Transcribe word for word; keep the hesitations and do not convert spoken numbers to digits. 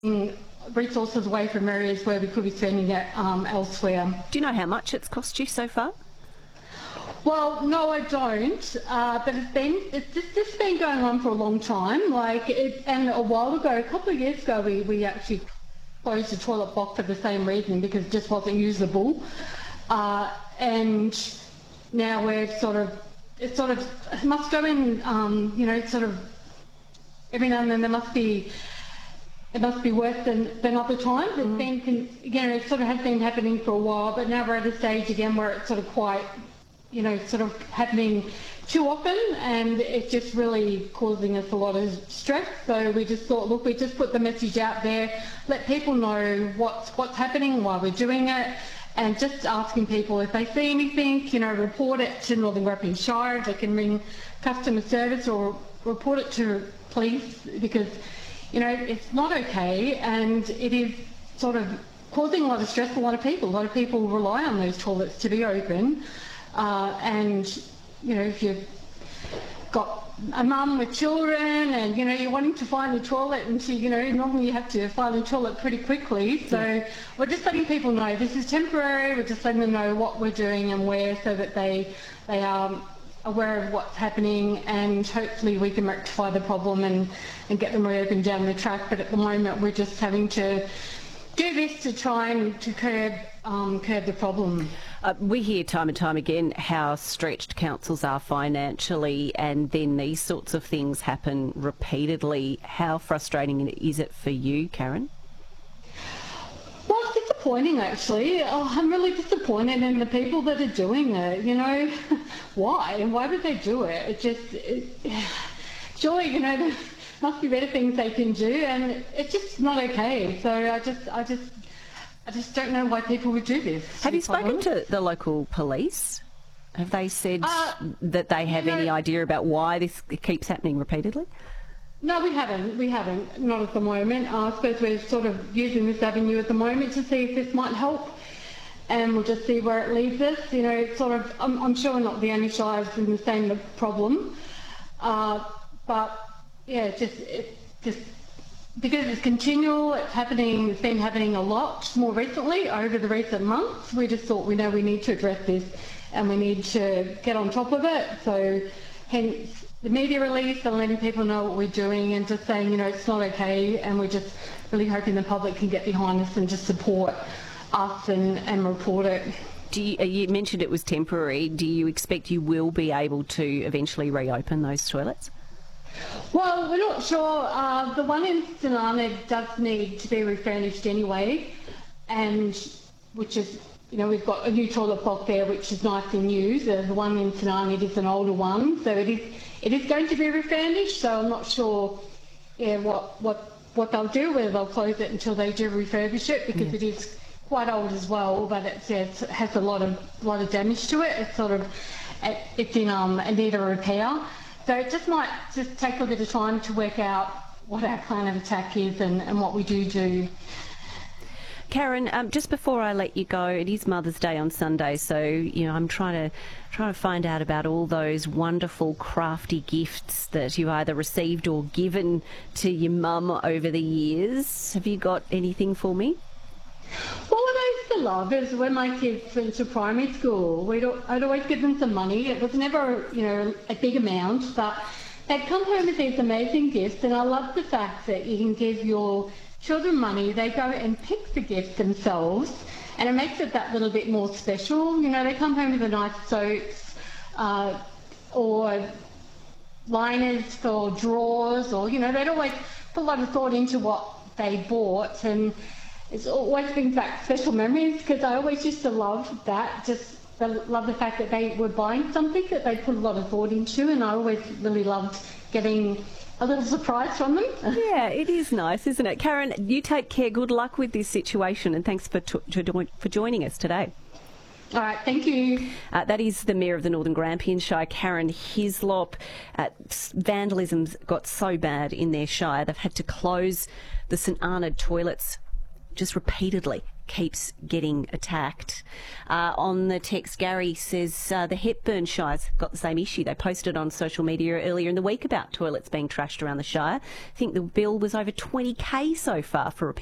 resources away from areas where we could be spending it um, elsewhere. Do you know how much it's cost you so far? Well, no, I don't. Uh, but it's been it's just, this has been going on for a long time. Like, it, and a while ago, a couple of years ago, we we actually closed the toilet block for the same reason, because it just wasn't usable. Uh, and now we're sort of it sort of it must go in. Um, you know, sort of every now and then there must be. It must be worse than, than other times. It's mm. been, you know, it sort of has been happening for a while, but now we're at a stage again where it's sort of quite, you know, sort of happening too often, and it's just really causing us a lot of stress. So we just thought, look, we just put the message out there, let people know what's what's happening, why we're doing it, and just asking people if they see anything, you know, report it to Northern Grampian Shire. They can ring customer service or report it to police, because you know, it's not okay, and it is sort of causing a lot of stress for a lot of people. A lot of people rely on those toilets to be open, uh, and, you know, if you've got a mum with children and, you know, you're wanting to find a toilet, and, so, you know, normally you have to find a toilet pretty quickly. So yeah. We're just letting people know this is temporary. We're just letting them know what we're doing and where, so that they, they are aware of what's happening, and hopefully we can rectify the problem and, and get them reopened down the track. But at the moment we're just having to do this to try and to curb, um, curb the problem. Uh, we hear time and time again how stretched councils are financially, and then these sorts of things happen repeatedly. How frustrating is it for you, Karen? Well, it's disappointing, actually. Oh, I'm really disappointed in the people that are doing it. You know, why? And why would they do it? It just, it, surely, you know, there must be better things they can do, and it's just not okay. So I just, I just, I just don't know why people would do this. Have you spoken to the local police? Have they said uh, that they have you know, any idea about why this keeps happening repeatedly? No, we haven't. We haven't. Not at the moment. Uh, I suppose we're sort of using this avenue at the moment to see if this might help, and we'll just see where it leads us. You know, it's sort of. I'm, I'm sure we're not the only shires in the same problem, uh, but yeah, it's just it's just because it's continual. It's happening. It's been happening a lot more recently over the recent months. We just thought we know we need to address this, and we need to get on top of it. So, hence the media release and letting people know what we're doing, and just saying, you know, it's not okay, and we're just really hoping the public can get behind us and just support us and, and report it. Do you, you mentioned it was temporary. Do you expect you will be able to eventually reopen those toilets? Well, we're not sure. Uh, the one in St Arnaud does need to be refurnished anyway, and which is, you know, we've got a new toilet block there which is nice and new. The one in St Arnaud is an older one, so it is it is going to be refurnished. So I'm not sure, yeah, what what what they'll do, whether they'll close it until they do refurbish it, because yeah. It is quite old as well, but it's, yeah, it has a lot of lot of damage to it. It's sort of it, it's in um a need of repair. So it just might just take a bit of time to work out what our plan of attack is and, and what we do do. Karen, um, just before I let you go, it is Mother's Day on Sunday, so you know I'm trying to trying to find out about all those wonderful crafty gifts that you either received or given to your mum over the years. Have you got anything for me? Well, what I used to love is when my kids went to primary school, we'd, I'd always give them some money. It was never, you know, a big amount, but they'd come home with these amazing gifts, and I love the fact that you can give your children money, they go and pick the gift themselves, and it makes it that little bit more special. You know, they come home with a nice soaps, uh, or liners for drawers, or, you know, they'd always put a lot of thought into what they bought, and it's always brings back special memories, because I always used to love that, just love the fact that they were buying something that they put a lot of thought into, and I always really loved getting a little surprise from them. Yeah, it is nice, isn't it? Karen, you take care. Good luck with this situation, and thanks for to, to, for joining us today. All right, thank you. Uh, that is the Mayor of the Northern Grampian Shire, Karen Hislop. Uh, vandalism's got so bad in their shire, they've had to close the St Arnaud toilets just repeatedly keeps getting attacked. Uh, on the text, Gary says uh, the Hepburn Shire's got the same issue. They posted on social media earlier in the week about toilets being trashed around the Shire. I think the bill was over twenty K so far for repair.